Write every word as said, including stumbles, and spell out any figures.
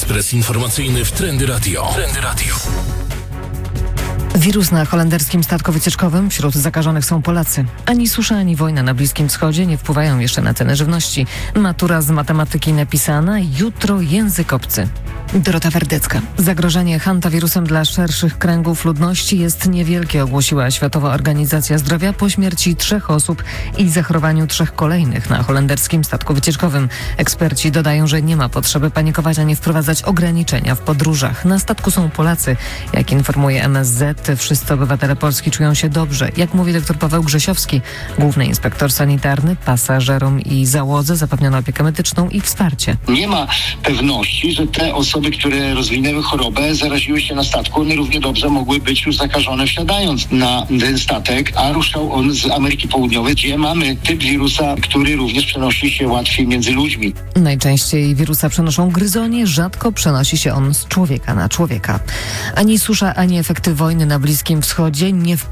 Ekspres informacyjny w Trendy Radio. Trendy Radio. Wirus na holenderskim statku wycieczkowym. Wśród zakażonych są Polacy. Ani susza, ani wojna na Bliskim Wschodzie nie wpływają jeszcze na ceny żywności. Matura z matematyki napisana, jutro język obcy. Dorota Werdecka. Zagrożenie hantawirusem dla szerszych kręgów ludności jest niewielkie, ogłosiła Światowa Organizacja Zdrowia po śmierci trzech osób i zachorowaniu trzech kolejnych na holenderskim statku wycieczkowym. Eksperci dodają, że nie ma potrzeby panikować ani wprowadzać ograniczenia w podróżach. Na statku są Polacy. Jak informuje M S Z, wszyscy obywatele Polski czują się dobrze. Jak mówi doktor Paweł Grzesiowski, główny inspektor sanitarny, pasażerom i załodze zapewniono opiekę medyczną i wsparcie. Nie ma pewności, że te osoby, które rozwinęły chorobę, zaraziły się na statku. One równie dobrze mogły być już zakażone wsiadając na ten statek, a ruszał on z Ameryki Południowej, gdzie mamy typ wirusa, który również przenosi się łatwiej między ludźmi. Najczęściej wirusa przenoszą gryzonie, rzadko przenosi się on z człowieka na człowieka. Ani susza, ani efekty wojny na Bliskim Wschodzie nie wpływają